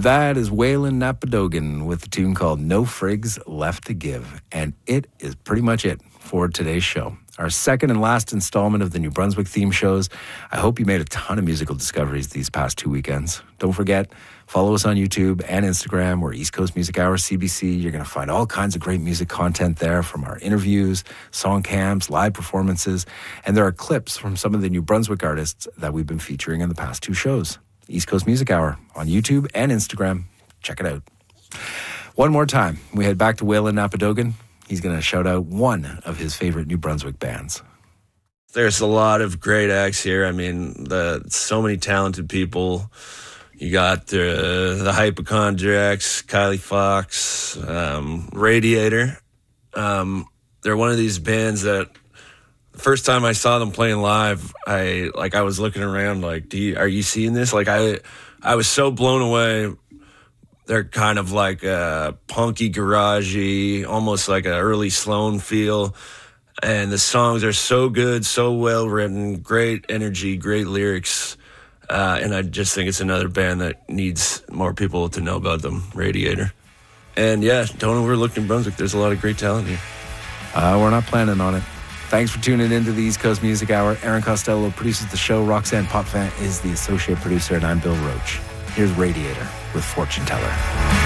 That is Waylon Napadogan with a tune called No Frigs Left to Give. And it is pretty much it for today's show. Our second and last installment of the New Brunswick theme shows. I hope you made a ton of musical discoveries these past 2 weekends. Don't forget, follow us on YouTube and Instagram. We're East Coast Music Hour CBC. You're going to find all kinds of great music content there, from our interviews, song camps, live performances. And there are clips from some of the New Brunswick artists that we've been featuring in the past 2 shows. East Coast Music Hour on YouTube and Instagram. Check it out. One more time, we head back to Waylon Napadogan. He's going to shout out one of his favorite New Brunswick bands. There's a lot of great acts here. I mean, so many talented people. You got the Hypochondriacs, Kylie Fox, Radiator. They're one of these bands that the first time I saw them playing live, I was looking around like, are you seeing this? Like I was so blown away. They're kind of like a punky, garagey, almost like an early Sloan feel. And the songs are so good, so well written, great energy, great lyrics. And I just think it's another band that needs more people to know about them, Radiator. And yeah, don't overlook New Brunswick. There's a lot of great talent here. We're not planning on it. Thanks for tuning into the East Coast Music Hour. Aaron Costello produces the show. Roxanne Potvin is the associate producer, and I'm Bill Roach. Here's Radiator with Fortune Teller.